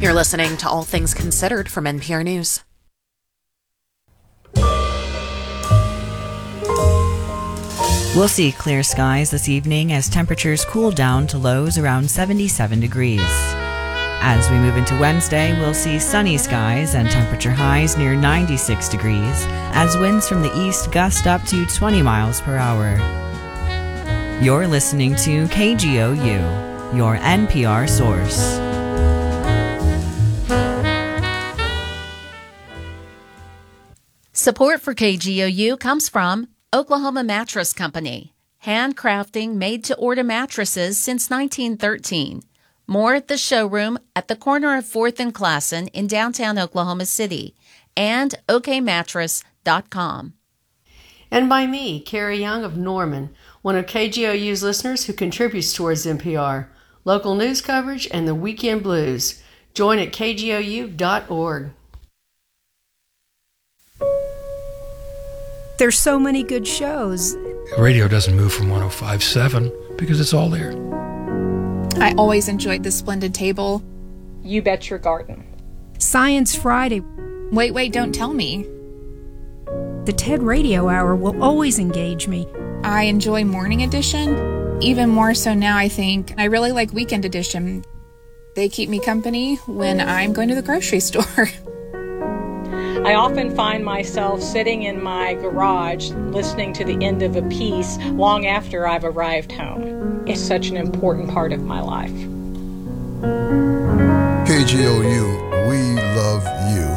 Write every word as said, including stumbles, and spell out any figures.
You're listening to All Things Considered from N P R News. We'll see clear skies this evening as temperatures cool down to lows around seventy-seven degrees. As we move into Wednesday, we'll see sunny skies and temperature highs near ninety-six degrees as winds from the east gust up to twenty miles per hour. You're listening to K G O U, your N P R source. Support for K G O U comes from Oklahoma Mattress Company, handcrafting made-to-order mattresses since nineteen thirteen. More at the showroom at the corner of fourth and Classen in downtown Oklahoma City, and o k mattress dot com. And by me, Carrie Young of Norman, one of K G O U's listeners who contributes towards N P R, local news coverage, and the weekend blues. Join at k g o u dot org. There's so many good shows. Radio doesn't move from one oh five point seven because it's all there. I always enjoyed the Splendid Table. You Bet Your Garden. Science Friday. Wait, wait, don't tell me. The TED Radio Hour will always engage me. I enjoy Morning Edition. Even more so now, I think. I really like Weekend Edition. They keep me company when I'm going to the grocery store. I often find myself sitting in my garage listening to the end of a piece long after I've arrived home. It's such an important part of my life. K G O U, we love you.